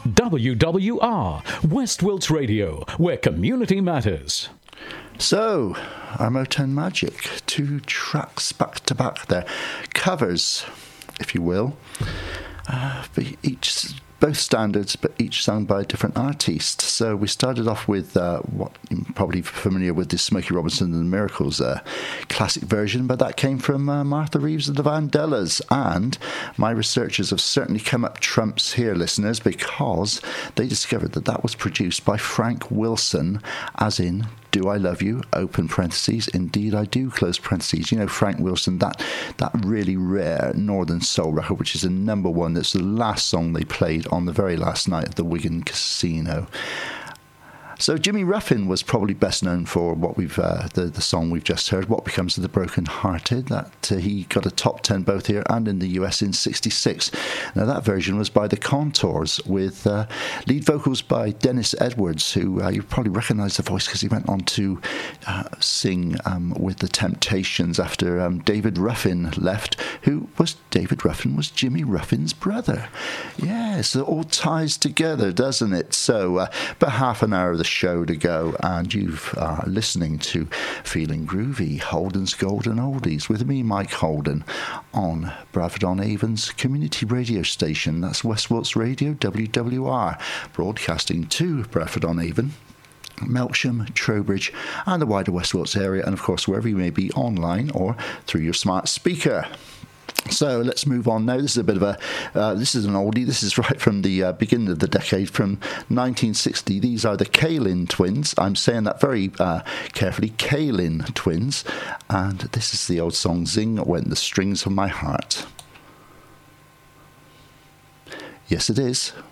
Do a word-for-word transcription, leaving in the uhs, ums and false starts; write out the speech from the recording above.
W W R, West Wilts Radio, where community matters. So, our Motown Magic, two tracks back to back there, covers, if you will, uh, each both standards, but each sung by a different artist. So we started off with uh, what you're probably familiar with, the Smokey Robinson and the Miracles uh, classic version, but that came from uh, Martha Reeves and the Vandellas. And my researchers have certainly come up trumps here, listeners, because they discovered that that was produced by Frank Wilson, as in Do I Love You, open parentheses, Indeed I Do, close parentheses. You know, Frank Wilson, that that really rare Northern Soul record, which is a number one. That's the last song they played on the very last night at the Wigan Casino. So Jimmy Ruffin was probably best known for what we've uh, the the song we've just heard, What Becomes of the Broken Hearted. That uh, he got a top ten both here and in the U S in sixty-six. Now that version was by the Contours, with uh, lead vocals by Dennis Edwards, who uh, you probably recognise the voice because he went on to uh, sing um, with the Temptations after um, David Ruffin left. Who was David Ruffin? Was Jimmy Ruffin's brother. Yes, it all ties together, doesn't it? So, uh, about half an hour of the show to go, and you've uh, listening to Feeling Groovy, Holden's Golden Oldies, with me, Mike Holden, on Bradford-on-Avon's community radio station. That's West Wilts Radio, W W R, broadcasting to Bradford-on-Avon, Melksham, Trowbridge, and the wider West Wilts area, and of course wherever you may be, online or through your smart speaker. So let's move on now. This is a bit of a, uh, this is an oldie. This is right from the uh, beginning of the decade, from nineteen sixty. These are the Kalin Twins. I'm saying that very uh, carefully, Kalin Twins. And this is the old song, Zing Went the Strings of My Heart. Yes, it is.